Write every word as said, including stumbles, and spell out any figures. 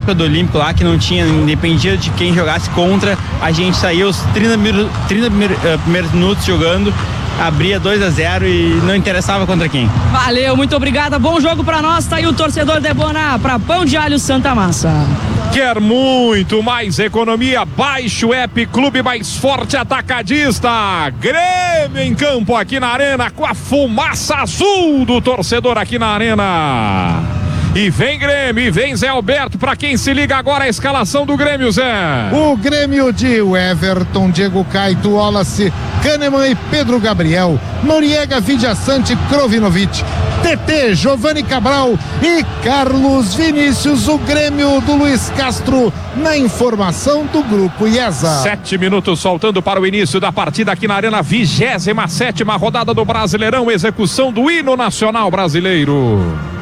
época do Olímpico lá, que não tinha, dependia de quem jogasse contra, a gente saía os trinta, trinta primeiros minutos jogando, abria dois a zero e não interessava contra quem. Valeu, muito obrigada, bom jogo pra nós, tá aí o torcedor Debona pra Pão de Alho Santa Massa. Quer muito mais economia? Baixe o app Clube Mais Forte Atacadista. Grêmio em campo aqui na Arena com a fumaça azul do torcedor aqui na Arena. E vem Grêmio, e vem Zé Alberto, pra quem se liga agora a escalação do Grêmio, Zé. O Grêmio de Everton, Diego Caito, Wallace, Kahneman e Pedro Gabriel, Noriega, Vidiaçante, Krovinovic, T T, Giovanni Cabral e Carlos Vinícius. O Grêmio do Luiz Castro na informação do Grupo IESA. Sete minutos faltando para o início da partida aqui na Arena, vigésima sétima rodada do Brasileirão, execução do hino nacional brasileiro.